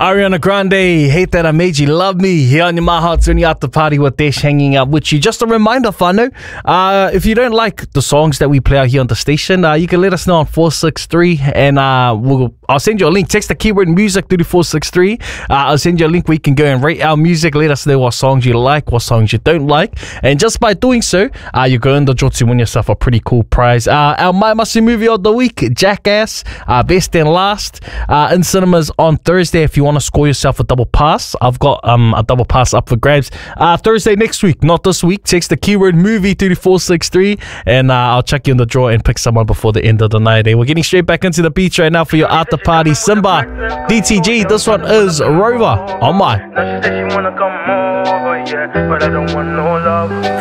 Ariana Grande, Hate That I Made You Love Me, here on your My Heart's Only After Party with Desh hanging out with you. Just a reminder, whānau, if you don't like the songs that we play out here on the station, you can let us know on 463 and I'll send you a link. Text the keyword music through to 463. I'll send you a link where you can go and rate our music. Let us know what songs you like, what songs you don't like. And just by doing so, you go in the draw to win yourself a pretty cool prize. Our Mai Masu movie of the week, Jackass, Best and Last, in cinemas on Thursday. If you want to score yourself a double pass, I've got a double pass up for grabs. Thursday next week, not this week. Text the keyword movie through to 463 and I'll chuck you in the draw and pick someone before the end of the night. We're getting straight back into the beach right now for your after party. Simba, DTG, this one is Rover on my. Now she said she wanna come over, yeah, but I don't want no love.